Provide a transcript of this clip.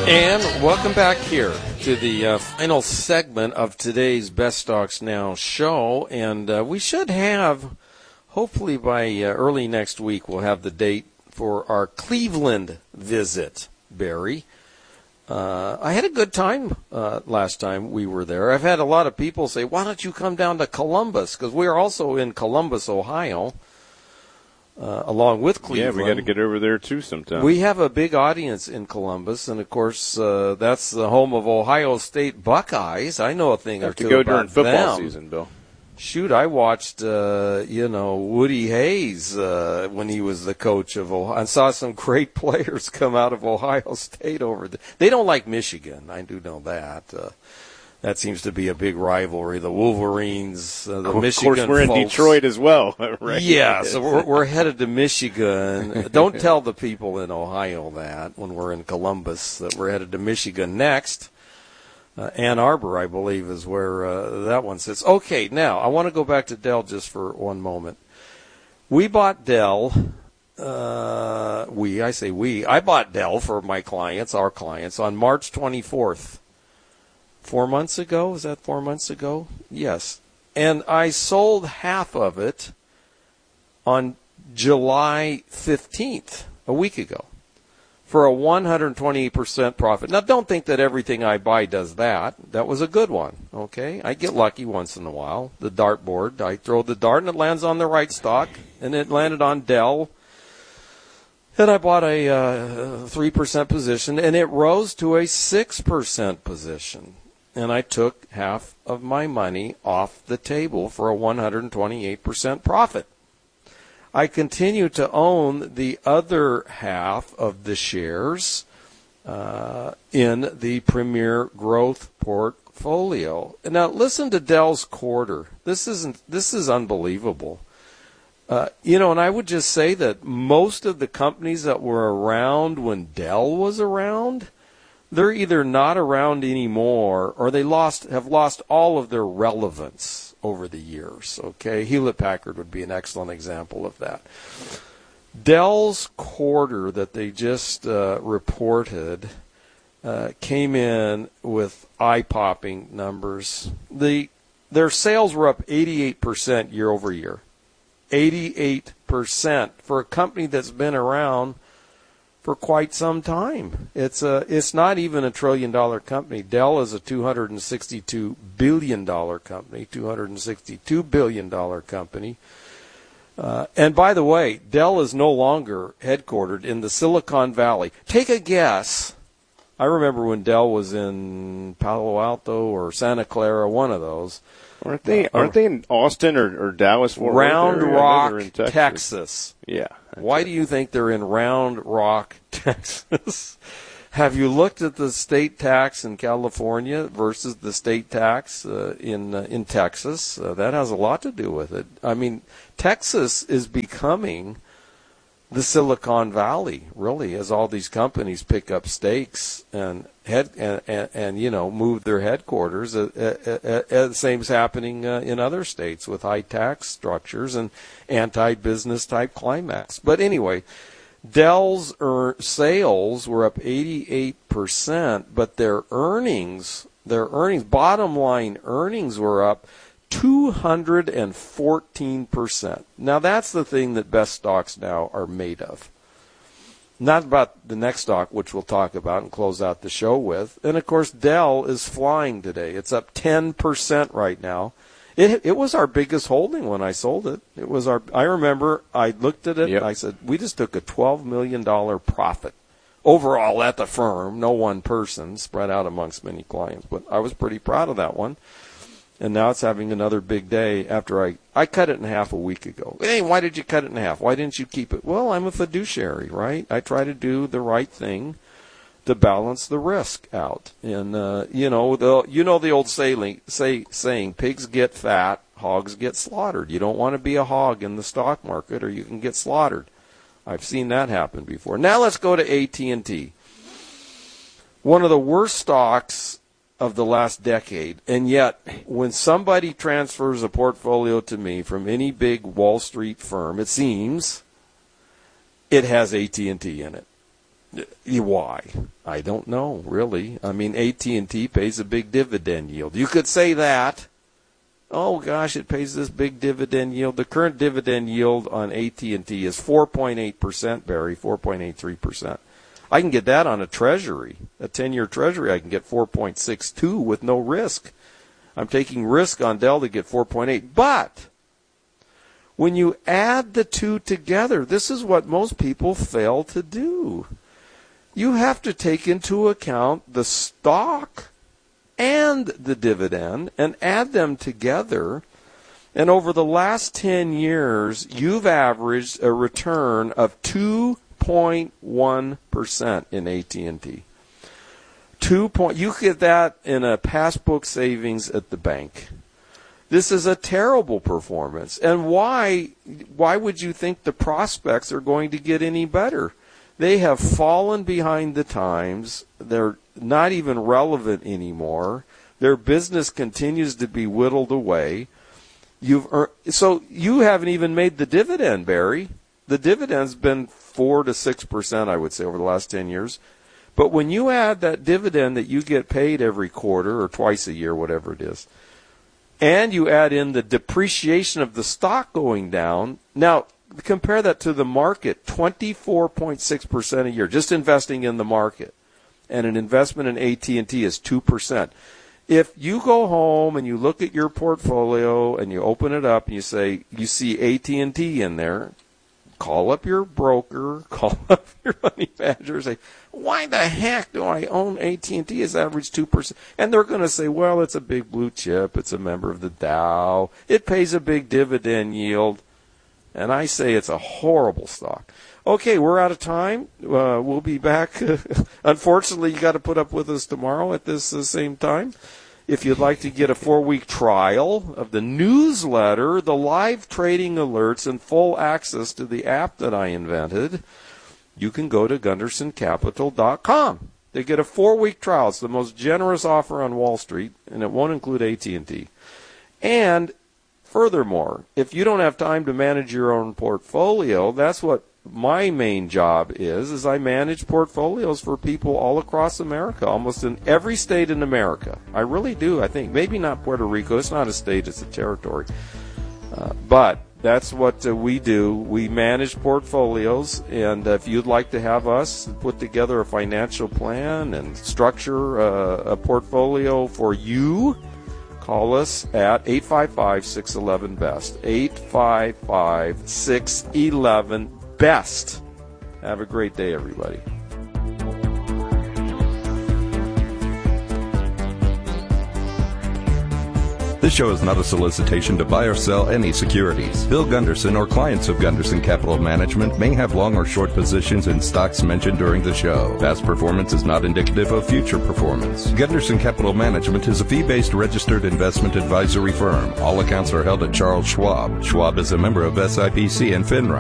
And welcome back here to the final segment of today's Best Stocks Now show. And we should have, hopefully by early next week, we'll have the date for our Cleveland visit, Barry. I had a good time last time we were there. I've had a lot of people say, why don't you come down to Columbus? Because we're also in Columbus, Ohio. Along with Cleveland. Yeah, we got to get over there, too, sometime. We have a big audience in Columbus, and, of course, that's the home of Ohio State Buckeyes. I know a thing or two about them. Have to go during football season, Bill. Shoot, I watched, Woody Hayes when he was the coach of Ohio, and saw some great players come out of Ohio State over there. They don't like Michigan. I do know that. That seems to be a big rivalry. The Wolverines, the Michigan. Of course, we're folks. In Detroit as well, right? Yeah, so we're headed to Michigan. Don't tell the people in Ohio that when we're in Columbus that we're headed to Michigan next. Ann Arbor, I believe, is where that one sits. Okay, now I want to go back to Dell just for one moment. We bought Dell. I bought Dell for my clients, our clients, on March 24th. 4 months ago? Was that 4 months ago? Yes. And I sold half of it on July 15th, a week ago, for a 128% profit. Now, don't think that everything I buy does that. That was a good one, okay? I get lucky once in a while. The dartboard, I throw the dart and it lands on the right stock, and it landed on Dell. And I bought a 3% position, and it rose to a 6% position. And I took half of my money off the table for a 128% profit. I continue to own the other half of the shares in the Premier Growth portfolio. Now, listen to Dell's quarter. This is unbelievable. And I would just say that most of the companies that were around when Dell was around, they're either not around anymore or they have lost all of their relevance over the years. Okay, Hewlett-Packard would be an excellent example of that. Dell's quarter that they just reported came in with eye-popping numbers. Their sales were up 88% year over year. 88% for a company that's been around for quite some time. It's not even $1 trillion company. Dell is a $262 billion company, $262 billion company. And by the way, Dell is no longer headquartered in the Silicon Valley. Take a guess. I remember when Dell was in Palo Alto or Santa Clara, one of those. Aren't they in Austin or Dallas? Round Rock, Texas. Yeah. Why do you think they're in Round Rock, Texas? Have you looked at the state tax in California versus the state tax in Texas? That has a lot to do with it. I mean, Texas is becoming the Silicon Valley, really, as all these companies pick up stakes and move their headquarters. The same is happening in other states with high tax structures and anti-business type climax. But anyway, Dell's sales were up 88%, but their bottom line earnings were up 214%. Now that's the thing that Best Stocks Now are made of. Not about the next stock, which we'll talk about and close out the show with. And of course, Dell is flying today. It's up 10% right now. It was our biggest holding when I sold it. I remember I looked at it and I said, we just took a $12 million profit overall at the firm, no one person, spread out amongst many clients. But I was pretty proud of that one. And now it's having another big day after I cut it in half a week ago. Hey, why did you cut it in half? Why didn't you keep it? Well, I'm a fiduciary, right? I try to do the right thing to balance the risk out. And, the old saying, pigs get fat, hogs get slaughtered. You don't want to be a hog in the stock market or you can get slaughtered. I've seen that happen before. Now let's go to AT&T. One of the worst stocks of the last decade, and yet when somebody transfers a portfolio to me from any big Wall Street firm, it seems it has AT&T in it. Why? I don't know, really. I mean, AT&T pays a big dividend yield. You could say that. Oh, gosh, it pays this big dividend yield. The current dividend yield on AT&T is 4.8%, Barry, 4.83%. I can get that on a treasury, a 10-year treasury. I can get 4.62 with no risk. I'm taking risk on Dell to get 4.8. But when you add the two together, this is what most people fail to do. You have to take into account the stock and the dividend and add them together. And over the last 10 years, you've averaged a return of 2.1% in AT&T. You get that in a passbook savings at the bank. This is a terrible performance. And why would you think the prospects are going to get any better? They have fallen behind the times. They're not even relevant anymore. Their business continues to be whittled away. So you haven't even made the dividend, Barry. The dividend's been 4 to 6%, I would say, over the last 10 years. But when you add that dividend that you get paid every quarter or twice a year, whatever it is, and you add in the depreciation of the stock going down, now compare that to the market, 24.6% a year, just investing in the market. And an investment in AT&T is 2%. If you go home and you look at your portfolio and you open it up and you say, you see AT&T in there, call up your broker, call up your money manager, and say, why the heck do I own AT&T? It's average 2%. And they're going to say, well, it's a big blue chip. It's a member of the Dow. It pays a big dividend yield. And I say it's a horrible stock. Okay, we're out of time. We'll be back. Unfortunately, you got to put up with us tomorrow at this same time. If you'd like to get a 4-week trial of the newsletter, the live trading alerts, and full access to the app that I invented, you can go to GundersonCapital.com. They get a 4-week trial. It's the most generous offer on Wall Street, and it won't include AT&T. And furthermore, if you don't have time to manage your own portfolio, that's what my main job is I manage portfolios for people all across America, almost in every state in America. I really do, I think. Maybe not Puerto Rico. It's not a state, it's a territory. But that's what we do. We manage portfolios, and if you'd like to have us put together a financial plan and structure a portfolio for you, call us at 855-611-BEST, 855-611-BEST. Have a great day, everybody. This show is not a solicitation to buy or sell any securities. Bill Gunderson or clients of Gunderson Capital Management may have long or short positions in stocks mentioned during the show. Past performance is not indicative of future performance. Gunderson Capital Management is a fee-based registered investment advisory firm. All accounts are held at Charles Schwab. Schwab is a member of SIPC and FINRA.